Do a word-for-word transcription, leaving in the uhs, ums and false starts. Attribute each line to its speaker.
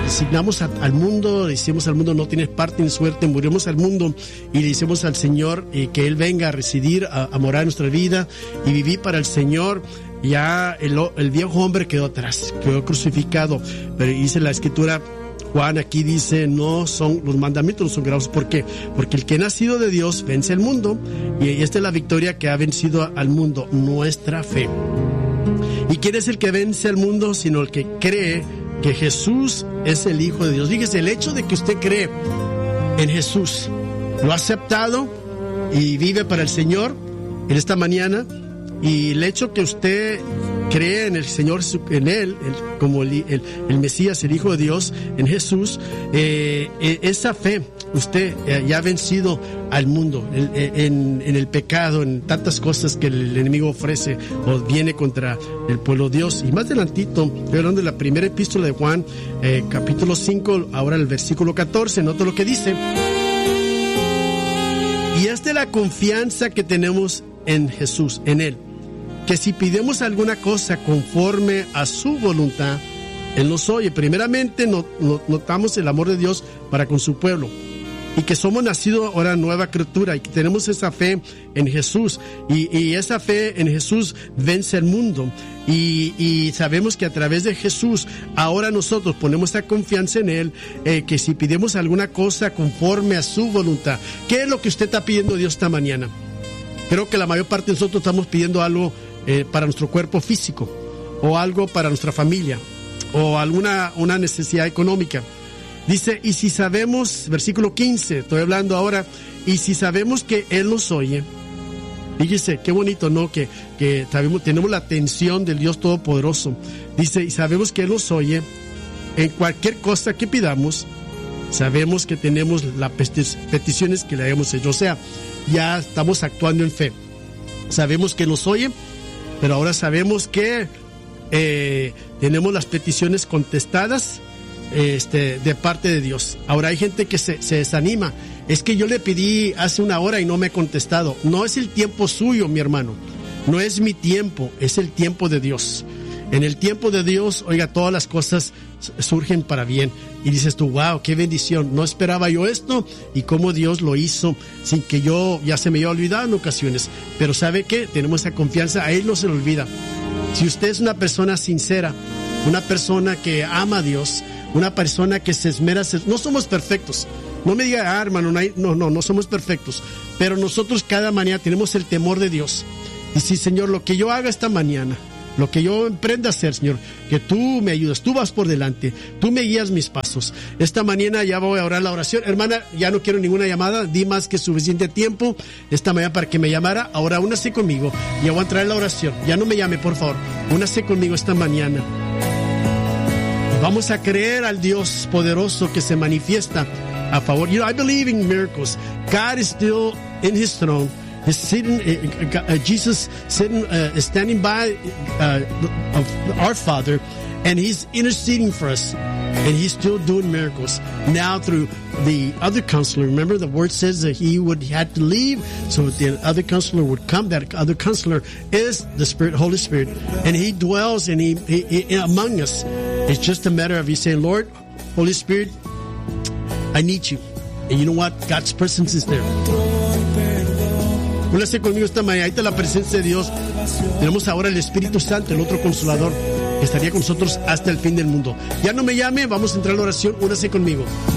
Speaker 1: designamos a, al mundo, le decimos al mundo no tienes parte ni suerte, morimos al mundo y le decimos al Señor eh, que Él venga a residir, a, a morar en nuestra vida y vivir para el Señor. Ya el, el viejo hombre quedó atrás, quedó crucificado, pero dice la Escritura, Juan aquí dice, no son, los mandamientos no son graves. ¿Por qué? Porque el que ha nacido de Dios vence el mundo, y esta es la victoria que ha vencido al mundo, nuestra fe. ¿Y quién es el que vence al mundo? Sino el que cree que Jesús es el Hijo de Dios. Fíjese, el hecho de que usted cree en Jesús, lo ha aceptado y vive para el Señor en esta mañana, y el hecho que usted cree en el Señor, en Él, el, como el, el, el Mesías, el Hijo de Dios, en Jesús, eh, esa fe, usted eh, ya ha vencido al mundo, en, en, en el pecado, en tantas cosas que el enemigo ofrece o viene contra el pueblo de Dios. Y más adelantito, estoy hablando de la primera epístola de Juan, eh, capítulo cinco, ahora el versículo catorce, nota lo que dice. Y esta es la confianza que tenemos en Jesús, en Él, que si pidemos alguna cosa conforme a su voluntad, Él nos oye. Primeramente not, not, notamos el amor de Dios para con su pueblo, y que somos nacidos ahora nueva criatura, y que tenemos esa fe en Jesús, y, y esa fe en Jesús vence el mundo, y, y sabemos que a través de Jesús ahora nosotros ponemos esa confianza en Él, eh, que si pidemos alguna cosa conforme a su voluntad. ¿Qué es lo que usted está pidiendo a Dios esta mañana? Creo que la mayor parte de nosotros estamos pidiendo algo Eh, para nuestro cuerpo físico, o algo para nuestra familia, o alguna una necesidad económica. Dice, y si sabemos, versículo quince, estoy hablando ahora, y si sabemos que Él nos oye, fíjese, qué bonito, ¿no? Que, que sabemos, tenemos la atención del Dios Todopoderoso. Dice, y sabemos que Él nos oye, en cualquier cosa que pidamos, sabemos que tenemos las peticiones que le hayamos hecho. O sea, ya estamos actuando en fe. Sabemos que nos oye, pero ahora sabemos que eh, tenemos las peticiones contestadas este, de parte de Dios. Ahora hay gente que se, se desanima. Es que yo le pedí hace una hora y no me ha contestado. No es el tiempo suyo, mi hermano. No es mi tiempo, es el tiempo de Dios. En el tiempo de Dios, oiga, todas las cosas surgen para bien. Y dices tú, wow, qué bendición. No esperaba yo esto, y cómo Dios lo hizo sin que yo ya se me haya olvidado en ocasiones. Pero ¿sabe qué? Tenemos esa confianza, a Él no se le olvida. Si usted es una persona sincera, una persona que ama a Dios, una persona que se esmera, no somos perfectos. No me diga, ah, hermano, no, hay, no, no, no somos perfectos. Pero nosotros cada mañana tenemos el temor de Dios. Y sí, Señor, lo que yo haga esta mañana, lo que yo emprenda a hacer, Señor, que tú me ayudas, tú vas por delante, tú me guías mis pasos. Esta mañana ya voy a orar la oración. Hermana, ya no quiero ninguna llamada, di más que suficiente tiempo esta mañana para que me llamara. Ahora únase conmigo, ya voy a entrar en la oración. Ya no me llame, por favor, únase conmigo esta mañana. Vamos a creer al Dios poderoso que se manifiesta a favor. You know, I believe in miracles. God is still in His throne. Is sitting, uh, uh, Jesus sitting, uh, standing by uh, of our Father, and He's interceding for us, and He's still doing miracles now through the other counselor. Remember, the word says that He would had to leave, so the other counselor would come. That other counselor is the Spirit, Holy Spirit, and He dwells and He, he, he among us. It's just a matter of you saying, Lord, Holy Spirit, I need you, and you know what? God's presence is there. Únase conmigo esta mañana. Ahí está la presencia de Dios. Tenemos ahora el Espíritu Santo, el otro Consolador, que estaría con nosotros hasta el fin del mundo. Ya no me llame, vamos a entrar a la oración. Únase conmigo.